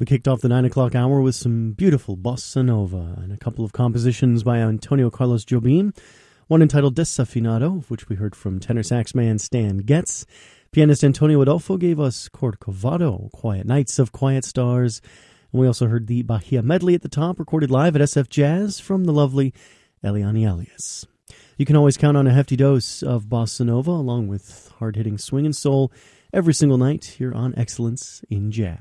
We kicked off the 9 o'clock hour with some beautiful bossa nova and a couple of compositions by Antonio Carlos Jobim, one entitled Desafinado, of which we heard from tenor sax man Stan Getz. Pianist Antonio Adolfo gave us Corcovado, Quiet Nights of Quiet Stars, and we also heard the Bahia medley at the top, recorded live at SF Jazz from the lovely Eliane Elias. You can always count on a hefty dose of bossa nova, along with hard-hitting swing and soul, every single night here on Excellence in Jazz.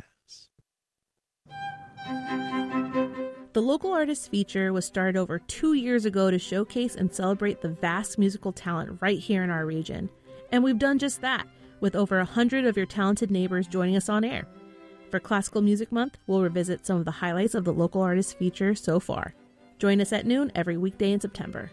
The Local Artist Feature was started over 2 years ago to showcase and celebrate the vast musical talent right here in our region. And we've done just that, with over 100 of your talented neighbors joining us on air. For Classical Music Month, we'll revisit some of the highlights of the Local Artist Feature so far. Join us at noon every weekday in September.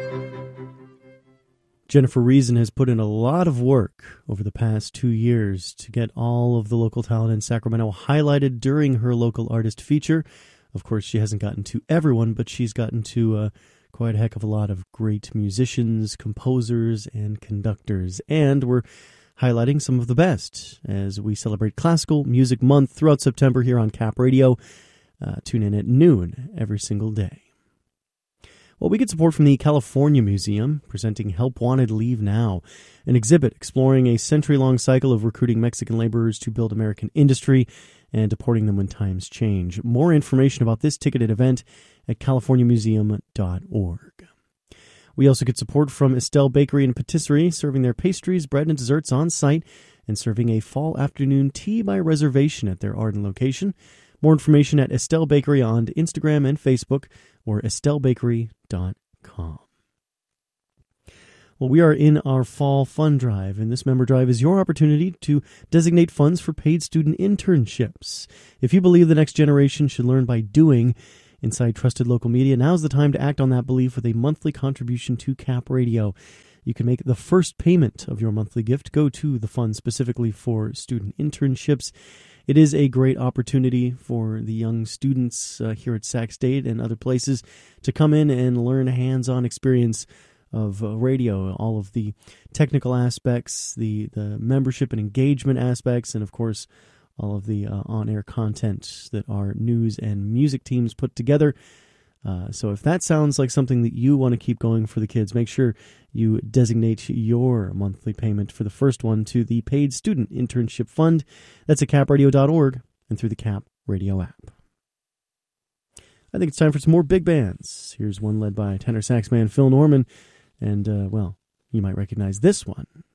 Jennifer Reason has put in a lot of work over the past 2 years to get all of the local talent in Sacramento highlighted during her Local Artist Feature. Of course, she hasn't gotten to everyone, but she's gotten to quite a heck of a lot of great musicians, composers, and conductors. And we're highlighting some of the best as we celebrate Classical Music Month throughout September here on Cap Radio. Tune in at noon every single day. Well, we get support from the California Museum, presenting Help Wanted, Leave Now, an exhibit exploring a century-long cycle of recruiting Mexican laborers to build American industry and deporting them when times change. More information about this ticketed event at californiamuseum.org. We also get support from Estelle Bakery and Patisserie, serving their pastries, bread, and desserts on site, and serving a fall afternoon tea by reservation at their Arden location. More information at Estelle Bakery on Instagram and Facebook, or estellebakery.com. Well, we are in our fall fund drive, and this member drive is your opportunity to designate funds for paid student internships. If you believe the next generation should learn by doing inside trusted local media, now's the time to act on that belief with a monthly contribution to Cap Radio. You can make the first payment of your monthly gift go to the fund specifically for student internships. It is a great opportunity for the young students here at Sac State and other places to come in and learn hands-on experience of radio, all of the technical aspects, the membership and engagement aspects, and of course all of the on-air content that our news and music teams put together. So if that sounds like something that you want to keep going for the kids, make sure you designate your monthly payment for the first one to the Paid Student Internship Fund. That's at capradio.org and through the Cap Radio app. I think it's time for some more big bands. Here's one led by tenor sax man Phil Norman, and, well, you might recognize this one